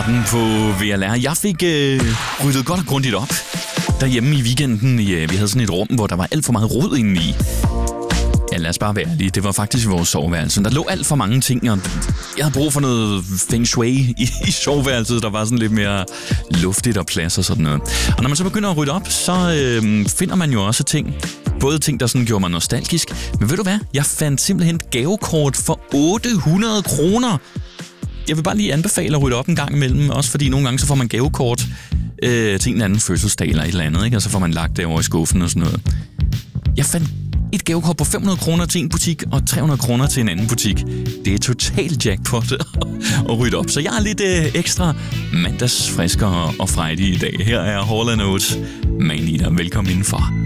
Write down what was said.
Morten på VLR. Jeg fik ryddet godt og grundigt op derhjemme i weekenden. Vi havde sådan et rum, hvor der var alt for meget rod inde i. Ja, lad os bare være ærlige. Det var faktisk vores soveværelse. Der lå alt for mange ting, og jeg havde brug for noget feng shui i soveværelset. Der var sådan lidt mere luftigt og plads og sådan noget. Og når man så begynder at rydde op, så finder man jo også ting. Både ting, der sådan gjorde mig nostalgisk. Men ved du hvad? Jeg fandt simpelthen et gavekort for 800 kroner. Jeg vil bare lige anbefale at rydde op en gang imellem. Også fordi nogle gange så får man gavekort til en anden fødselsdag eller et eller andet. Ikke? Og så får man lagt det over i skuffen og sådan noget. Jeg fandt et gavekort på 500 kroner til en butik og 300 kroner til en anden butik. Det er totalt jackpot at rydde op. Så jeg er lidt ekstra mandagsfriskere og frejdig i dag. Her er Hall & Oates. Man Eater. Velkommen indenfor.